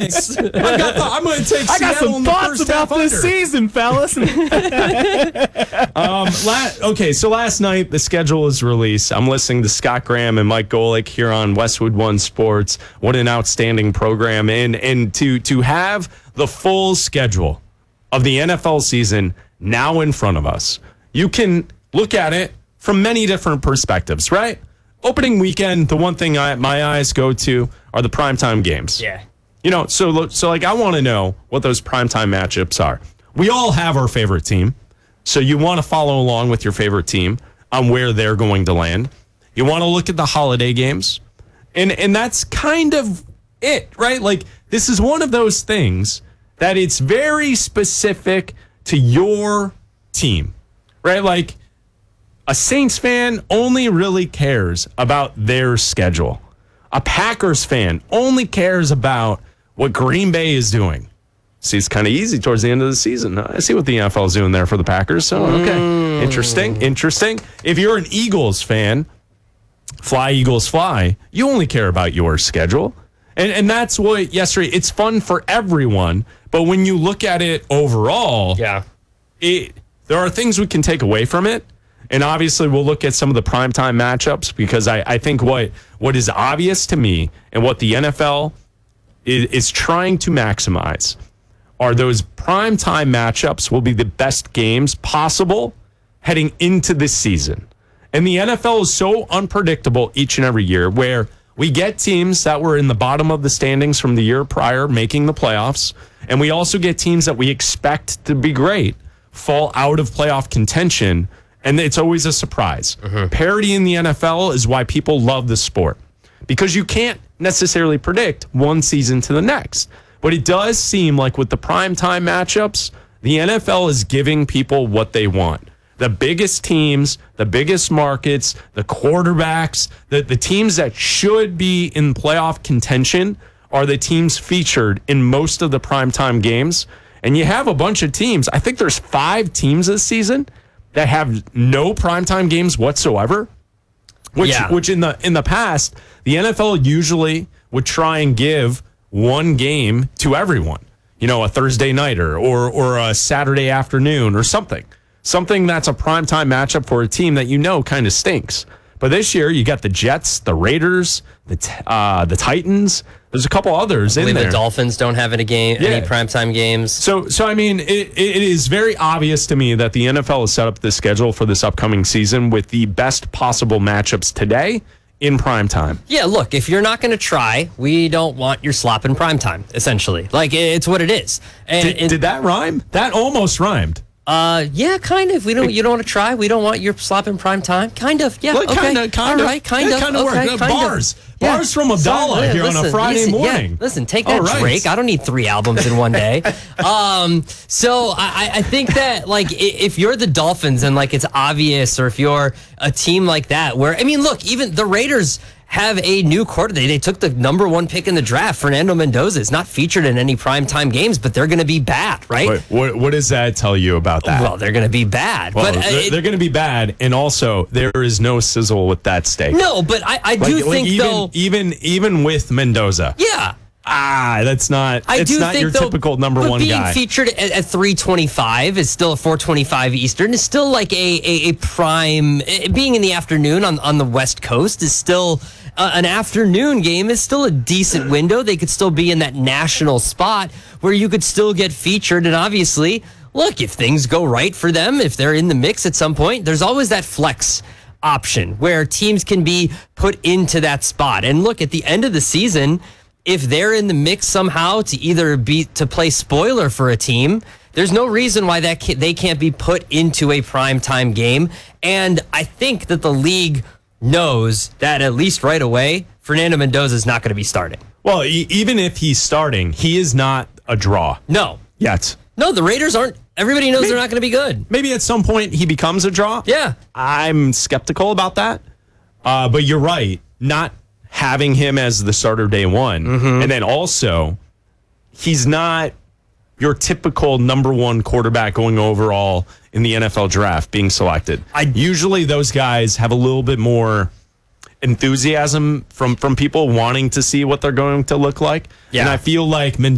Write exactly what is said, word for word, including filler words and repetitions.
thoughts. I got the, I'm going to take I got Seattle some in the thoughts first about half this under. season, fellas. um, la- okay, so last night the schedule was released. I'm listening to Scott Graham and Mike Golick here on Westwood One Sports. What an outstanding program. And, and to, to have the full schedule of the N F L season now in front of us, you can look at it from many different perspectives, right? Opening weekend, the one thing I, my eyes go to are the primetime games. Yeah. You know, so, so like I want to know what those primetime matchups are. We all have our favorite team, so you want to follow along with your favorite team on where they're going to land. You want to look at the holiday games, and and that's kind of it, right? Like, this is one of those things that it's very specific to your team, right? Like, a Saints fan only really cares about their schedule. A Packers fan only cares about what Green Bay is doing. See, it's kind of easy towards the end of the season. I see what the N F L is doing there for the Packers. So, okay. Mm. Interesting. Interesting. If you're an Eagles fan, fly, Eagles, fly. You only care about your schedule. And and that's what yesterday, it's fun for everyone. But when you look at it overall, yeah, it, there are things we can take away from it. And obviously, we'll look at some of the primetime matchups because I, I think what what is obvious to me and what the N F L is, is trying to maximize are those primetime matchups will be the best games possible heading into this season. And the N F L is so unpredictable each and every year where we get teams that were in the bottom of the standings from the year prior making the playoffs, and we also get teams that we expect to be great fall out of playoff contention. And it's always a surprise. Mm-hmm. Parity in the N F L is why people love the sport, because you can't necessarily predict one season to the next. But it does seem like with the primetime matchups, the N F L is giving people what they want. The biggest teams, the biggest markets, the quarterbacks, the, the teams that should be in playoff contention are the teams featured in most of the primetime games. And you have a bunch of teams. I think there's five teams this season that have no primetime games whatsoever, which yeah. which in the in the past, the N F L usually would try and give one game to everyone. You know, a Thursday nighter or or a Saturday afternoon or something. Something that's a primetime matchup for a team that you know kind of stinks. But this year, you got the Jets, the Raiders, the uh, the Titans. There's a couple others I in there. The Dolphins don't have any game, yeah. any primetime games. So, so I mean, it, it is very obvious to me that the N F L has set up the schedule for this upcoming season with the best possible matchups today in primetime. Yeah, look, if you're not going to try, we don't want your slop in primetime, essentially. Like, it's what it is. And Did, it, did that rhyme? That almost rhymed. Uh, yeah, kind of. We don't. You don't want to try. We don't want your slop in prime time. Kind of. Yeah. Like, okay. Kinda, kind All of. right. Kind yeah, of. Kind of okay, work. kind Bars. Of. Bars Yeah. from Abdallah Sorry, here listen, on a Friday listen, morning. Yeah, listen, take that, right. Drake. I don't need three albums in one day. um, so I, I think that, like, if you're the Dolphins and, like, it's obvious, or if you're a team like that, where, I mean, look, even the Raiders have a new quarterback. They, they took the number one pick in the draft. Fernando Mendoza is not featured in any primetime games, but they're going to be bad, right? Wait, what, what does that tell you about that? Well, they're going to be bad. Well, but uh, they're, it, they're going to be bad, and also there is no sizzle with that steak. No, but I, I do like, think, like even, though... even even with Mendoza. Yeah. Ah, that's not. I it's do not think, your though, typical number but one being guy. featured at, at three twenty-five is still at four twenty-five Eastern. Is still like a, a, a prime. Being in the afternoon on, on the West Coast is still uh, an afternoon game. Is still a decent window. They could still be in that national spot where you could still get featured. And obviously, look, if things go right for them, if they're in the mix at some point, there's always that flex option where teams can be put into that spot. And look, at the end of the season, if they're in the mix somehow to either be to play spoiler for a team, there's no reason why that can, they can't be put into a primetime game. And I think that the league knows that at least right away, Fernando Mendoza is not going to be starting. Well, e- even if he's starting, he is not a draw. No. Yet. No, the Raiders aren't. Everybody knows maybe, they're not going to be good. Maybe at some point he becomes a draw. Yeah. I'm skeptical about that. Uh, but you're right. Not having him as the starter day one. Mm-hmm. And then also, he's not your typical number one quarterback going overall in the N F L draft being selected. I, Usually those guys have a little bit more enthusiasm from, from people wanting to see what they're going to look like. Yeah. And I feel like